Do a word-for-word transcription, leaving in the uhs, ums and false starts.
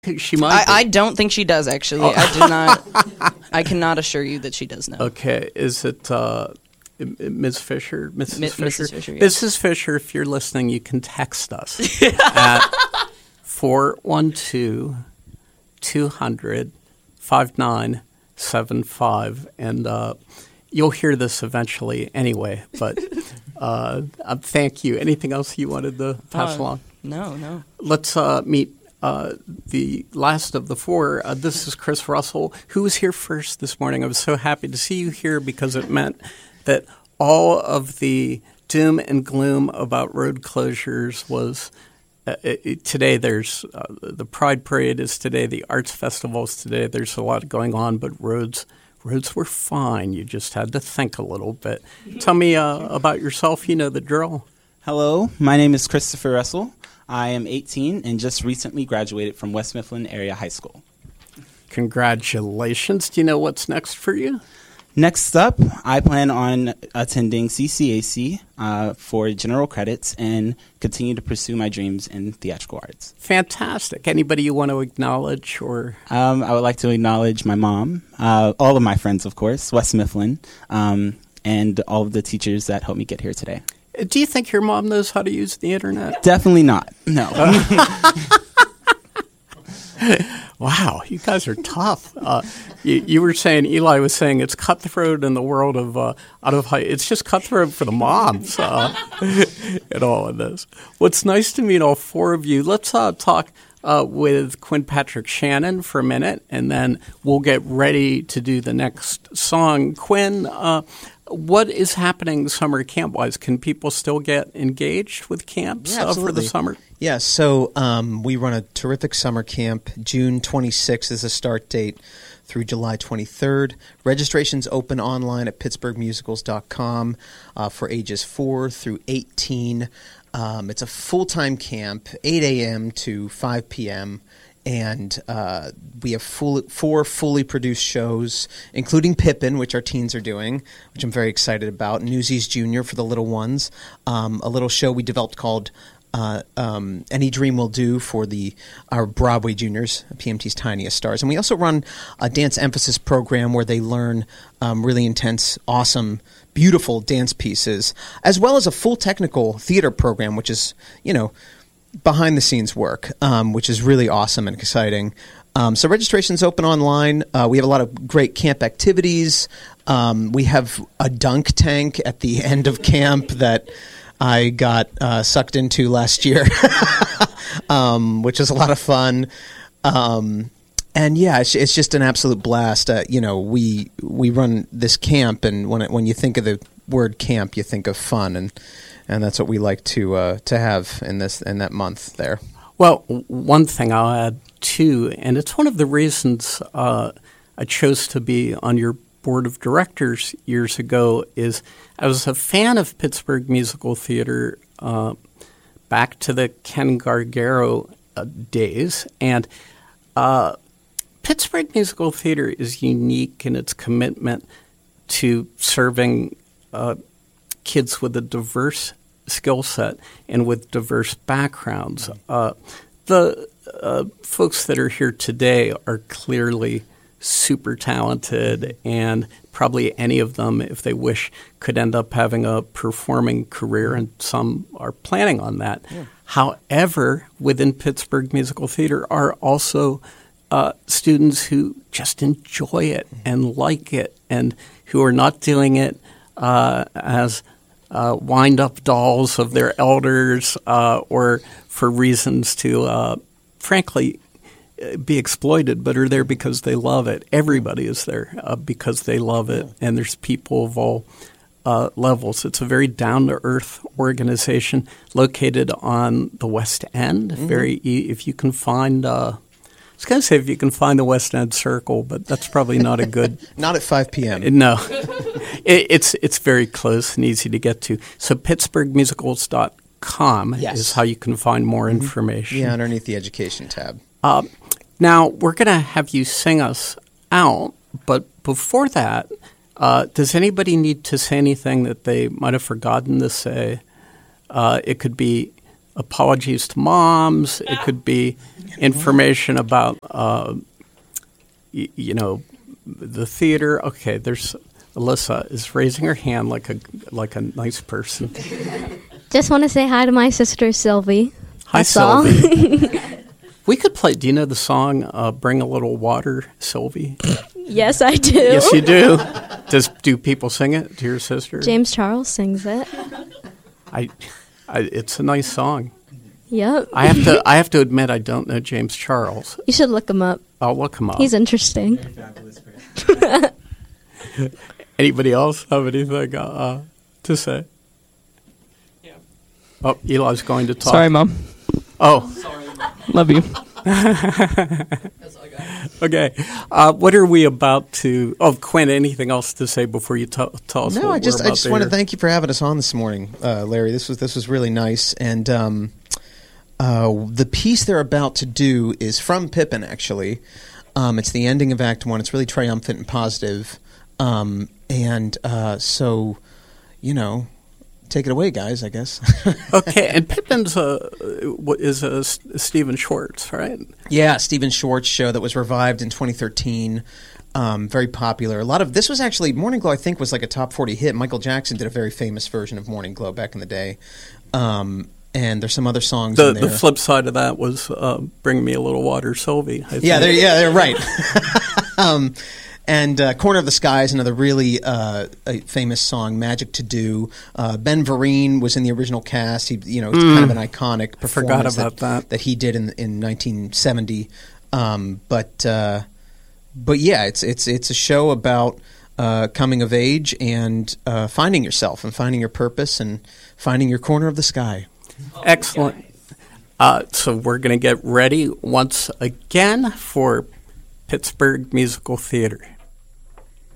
She might. I, I don't think she does. Actually, oh. I do not. I cannot assure you that she does know. Okay, is it uh, Miz Fisher, Missus Mi- Fisher? Missus Fisher, yes. Missus Fisher, if you're listening, you can text us at four one two, two hundred, five nine seven five, and uh, you'll hear this eventually anyway. But uh, uh, thank you. Anything else you wanted to pass uh, along? No, no. Let's uh, meet. Uh, the last of the four. Uh, this is Chris Russell, who was here first this morning. I was so happy to see you here because it meant that all of the doom and gloom about road closures was uh, it, today. There's uh, the Pride Parade is today. The Arts Festival is today. There's a lot going on, but roads roads were fine. You just had to think a little bit. Tell me uh, about yourself. You know the drill. Hello, my name is Christopher Russell. I am eighteen and just recently graduated from West Mifflin Area High School. Congratulations. Do you know what's next for you? Next up, I plan on attending C C A C uh, for general credits and continue to pursue my dreams in theatrical arts. Fantastic. Anybody you want to acknowledge? Or um, I would like to acknowledge my mom, uh, all of my friends, of course, West Mifflin, um, and all of the teachers that helped me get here today. Do you think your mom knows how to use the internet? Definitely not. No. Wow, you guys are tough. Uh, you, you were saying, Eli was saying it's cutthroat in the world of uh, out of high. It's just cutthroat for the moms uh, and all of this. What's nice to meet all four of you. Let's uh, talk uh, with Quinn Patrick Shannon for a minute, and then we'll get ready to do the next song. Quinn, uh, what is happening summer camp-wise? Can people still get engaged with camps yeah, uh, for the summer? Yeah, so um, we run a terrific summer camp. June twenty-sixth is the start date through July twenty-third. Registration's open online at pittsburgh musicals dot com uh, for ages four through eighteen. Um, it's a full-time camp, eight a.m. to five p.m., and uh, we have full, four fully produced shows, including Pippin, which our teens are doing, which I'm very excited about, Newsies Junior for the little ones, um, a little show we developed called uh, um, Any Dream Will Do for the our Broadway juniors, P M T's Tiniest Stars. And we also run a dance emphasis program where they learn um, really intense, awesome, beautiful dance pieces, as well as a full technical theater program, which is, you know, behind-the-scenes work, um, which is really awesome and exciting. Um, so registration's open online. Uh, we have a lot of great camp activities. Um, we have a dunk tank at the end of camp that I got uh, sucked into last year, um, which is a lot of fun. Um, and yeah, it's, it's just an absolute blast. Uh, you know, we we run this camp, and when it, when you think of the word camp, you think of fun, and and that's what we like to uh, to have in this in that month there. Well, one thing I'll add too, and it's one of the reasons uh, I chose to be on your board of directors years ago, is I was a fan of Pittsburgh Musical Theater uh, back to the Ken Gargaro uh, days, and uh, Pittsburgh Musical Theater is unique in its commitment to serving uh, kids with a diverse skill set and with diverse backgrounds. Uh, the uh, folks that are here today are clearly super talented, and probably any of them, if they wish, could end up having a performing career, and some are planning on that. Yeah. However, within Pittsburgh Musical Theater are also uh, students who just enjoy it and like it, and who are not doing it uh, as uh, wind-up dolls of their elders uh, or for reasons to, uh, frankly, be exploited, but are there because they love it. Everybody is there uh, because they love it, and there's people of all uh, levels. It's a very down-to-earth organization located on the West End. Mm-hmm. Very, e- if you can find, uh, I was going to say if you can find the West End Circle, but that's probably not a good. Not at five p.m. No, it, it's it's very close and easy to get to. So pittsburgh musicals dot com yes. is how you can find more mm-hmm. information. Yeah, underneath the education tab. Uh, Now, we're going to have you sing us out, but before that, uh, does anybody need to say anything that they might have forgotten to say? Uh, it could be apologies to moms. It could be information about, uh, y- you know, the theater. Okay, there's Alyssa is raising her hand like a like a nice person. Just want to say hi to my sister Sylvie. Hi, That's all. Sylvie. We could play. Do you know the song uh, "Bring a Little Water," Sylvie? Yes, I do. Yes, you do. Does do people sing it to your sister? James Charles sings it. I, I, it's a nice song. Yep. I have to. I have to admit, I don't know James Charles. You should look him up. I'll look him up. He's interesting. Anybody else have anything uh, to say? Yeah. Oh, Eli's going to talk. Sorry, Mom. Oh. Love you. Okay. Uh, what are we about to? Oh, Quinn, anything else to say before you t- tell us? No, what I just we're I about just to want to hear? thank you for having us on this morning, uh, Larry. This was this was really nice, and um, uh, the piece they're about to do is from Pippin. Actually, um, it's the ending of Act One. It's really triumphant and positive, um, and uh, so you know. Take it away, guys, I guess. Okay, and Pippin's a, what is a S- Stephen Schwartz, right? Yeah, Stephen Schwartz show that was revived in twenty thirteen. Um, very popular. A lot of this was actually Morning Glow. I think was like a top forty hit. Michael Jackson did a very famous version of Morning Glow back in the day. Um, and there's some other songs. The in there. the flip side of that was uh, "Bring Me a Little Water," Sylvie. I think. Yeah, they're, yeah, they're right. um, and uh, "Corner of the Sky" is another really uh, a famous song. "Magic to Do." Uh, Ben Vereen was in the original cast. He, you know, it's kind of an iconic performance forgot about that, that. that he did in in nineteen seventy. Um, but uh, but yeah, it's it's it's a show about uh, coming of age and uh, finding yourself and finding your purpose and finding your corner of the sky. Excellent. Uh, so we're going to get ready once again for Pittsburgh Musical Theater.